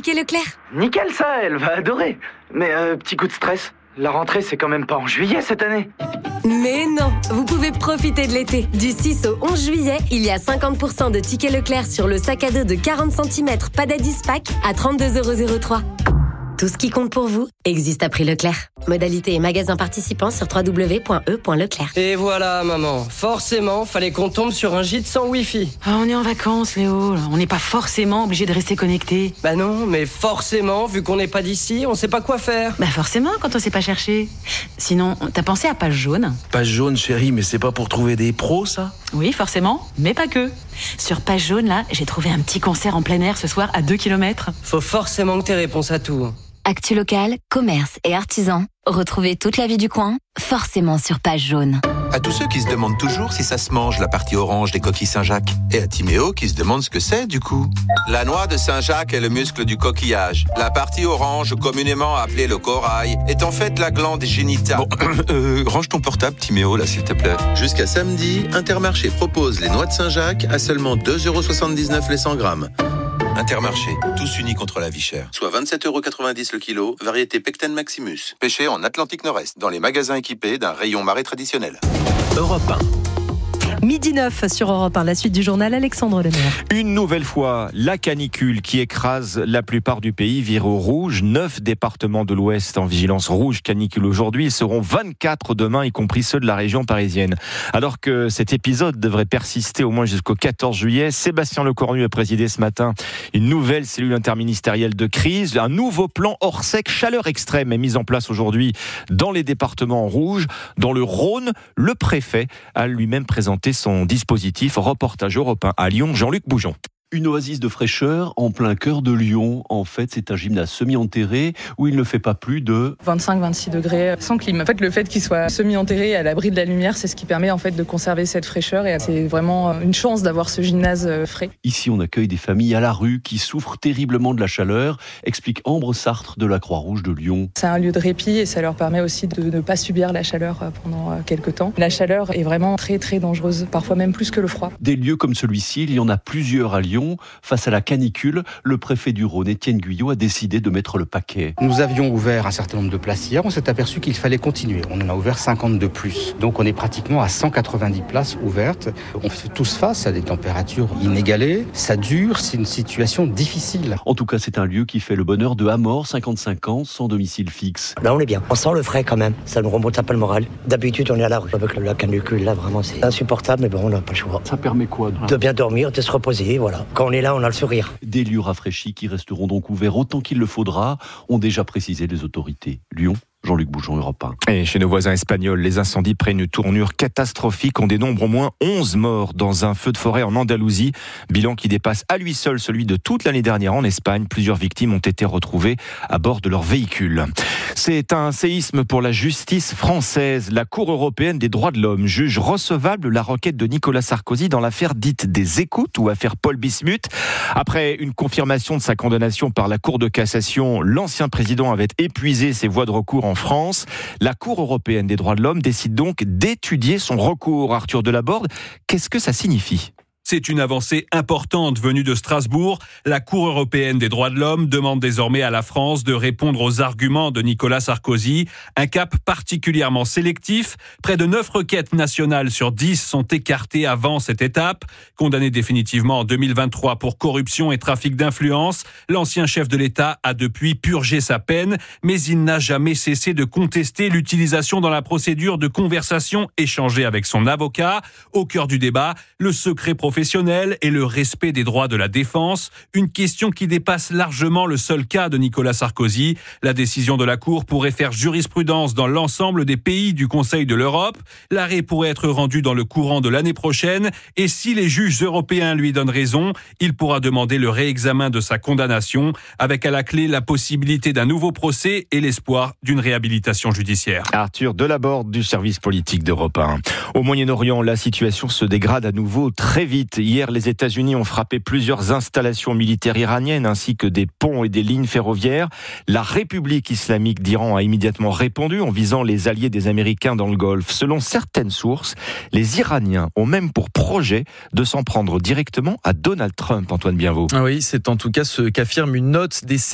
tickets Leclerc. Nickel ça, elle va adorer. Mais petit coup de stress, la rentrée c'est quand même pas en juillet cette année. Mais non, vous pouvez profiter de l'été. Du 6 au 11 juillet, il y a 50% de tickets Leclerc sur le sac à dos de 40 cm Padadis Pack à 32,03 €. Tout ce qui compte pour vous existe à prix Leclerc. Modalité et magasins participants sur www.e.leclerc. Et voilà, maman. Forcément, fallait qu'on tombe sur un gîte sans Wi-Fi. Ah, on est en vacances, Léo. On n'est pas forcément obligé de rester connecté. Bah non, mais forcément, vu qu'on n'est pas d'ici, on sait pas quoi faire. Bah forcément, quand on sait pas chercher. Sinon, t'as pensé à Page Jaune ? Page Jaune, chérie, mais c'est pas pour trouver des pros, ça ? Oui, forcément, mais pas que. Sur Page Jaune, là, j'ai trouvé un petit concert en plein air ce soir à 2 km. Faut forcément que t'aies réponse à tout. Actu locale, commerce et artisans. Retrouvez toute la vie du coin, forcément sur Page Jaune. À tous ceux qui se demandent toujours si ça se mange, la partie orange des coquilles Saint-Jacques. Et à Timéo qui se demande ce que c'est, du coup. La noix de Saint-Jacques est le muscle du coquillage. La partie orange, communément appelée le corail, est en fait la glande génitale. Bon, range ton portable, Timéo, là, s'il te plaît. Jusqu'à samedi, Intermarché propose les noix de Saint-Jacques à seulement 2,79 € les 100 grammes. Intermarché, tous unis contre la vie chère. Soit 27,90 € le kilo, variété Pecten Maximus. Pêché en Atlantique Nord-Est, dans les magasins équipés d'un rayon marais traditionnel. Europe 1. 12h09 sur Europe 1, la suite du journal, Alexandre Lemaire. Une nouvelle fois, la canicule qui écrase la plupart du pays vire au rouge. 9 départements de l'Ouest en vigilance rouge canicule aujourd'hui. Ils seront 24 demain, y compris ceux de la région parisienne. Alors que cet épisode devrait persister au moins jusqu'au 14 juillet, Sébastien Lecornu a présidé ce matin une nouvelle cellule interministérielle de crise. Un nouveau plan hors sec chaleur extrême est mis en place aujourd'hui dans les départements rouges. Dans le Rhône, le préfet a lui-même présenté son dispositif. Reportage européen à Lyon, Jean-Luc Boujon. Une oasis de fraîcheur en plein cœur de Lyon. En fait, c'est un gymnase semi-enterré où il ne fait pas plus de 25-26 degrés sans clim. En fait, le fait qu'il soit semi-enterré à l'abri de la lumière, c'est ce qui permet en fait de conserver cette fraîcheur et c'est vraiment une chance d'avoir ce gymnase frais. Ici, on accueille des familles à la rue qui souffrent terriblement de la chaleur, explique Ambre Sartre de la Croix-Rouge de Lyon. C'est un lieu de répit et ça leur permet aussi de ne pas subir la chaleur pendant quelques temps. La chaleur est vraiment très très dangereuse, parfois même plus que le froid. Des lieux comme celui-ci, il y en a plusieurs à Lyon. Face à la canicule, le préfet du Rhône, Étienne Guyot, a décidé de mettre le paquet. Nous avions ouvert un certain nombre de places hier, on s'est aperçu qu'il fallait continuer. On en a ouvert 50 de plus. Donc on est pratiquement à 190 places ouvertes. On fait tous face à des températures inégalées. Ça dure, c'est une situation difficile. En tout cas, c'est un lieu qui fait le bonheur de Amor, 55 ans, sans domicile fixe. Là, on est bien. On sent le frais quand même. Ça nous remonte un peu le moral. D'habitude, on est à la rue. Avec la canicule, là, vraiment, c'est insupportable, mais bon, on n'a pas le choix. Ça permet quoi ? De bien dormir, de se reposer, voilà. Quand on est là, on a le sourire. Des lieux rafraîchis qui resteront donc ouverts autant qu'il le faudra, ont déjà précisé les autorités. Lyon, Jean-Luc Boujon, Europe 1. Et chez nos voisins espagnols, les incendies prennent une tournure catastrophique. On dénombre au moins 11 morts dans un feu de forêt en Andalousie. Bilan qui dépasse à lui seul celui de toute l'année dernière en Espagne. Plusieurs victimes ont été retrouvées à bord de leur véhicule. C'est un séisme pour la justice française. La Cour européenne des droits de l'homme juge recevable la requête de Nicolas Sarkozy dans l'affaire dite des écoutes ou affaire Paul Bismuth. Après une confirmation de sa condamnation par la Cour de cassation, l'ancien président avait épuisé ses voies de recours en France. La Cour européenne des droits de l'homme décide donc d'étudier son recours. Arthur Delaborde, qu'est-ce que ça signifie ? C'est une avancée importante venue de Strasbourg. La Cour européenne des droits de l'homme demande désormais à la France de répondre aux arguments de Nicolas Sarkozy. Un cap particulièrement sélectif. Près de 9 requêtes nationales sur 10 sont écartées avant cette étape. Condamné définitivement en 2023 pour corruption et trafic d'influence, l'ancien chef de l'État a depuis purgé sa peine, mais il n'a jamais cessé de contester l'utilisation dans la procédure de conversation échangée avec son avocat. Au cœur du débat, le secret professionnel et le respect des droits de la défense, une question qui dépasse largement le seul cas de Nicolas Sarkozy. La décision de la Cour pourrait faire jurisprudence dans l'ensemble des pays du Conseil de l'Europe. L'arrêt pourrait être rendu dans le courant de l'année prochaine et si les juges européens lui donnent raison, il pourra demander le réexamen de sa condamnation avec à la clé la possibilité d'un nouveau procès et l'espoir d'une réhabilitation judiciaire. Arthur Delaborde du service politique d'Europe 1. Au Moyen-Orient, la situation se dégrade à nouveau très vite. Hier, les États-Unis ont frappé plusieurs installations militaires iraniennes ainsi que des ponts et des lignes ferroviaires. La République islamique d'Iran a immédiatement répondu en visant les alliés des Américains dans le Golfe. Selon certaines sources, les Iraniens ont même pour projet de s'en prendre directement à Donald Trump, Antoine Bienvaux. Oui, c'est en tout cas ce qu'affirme une note des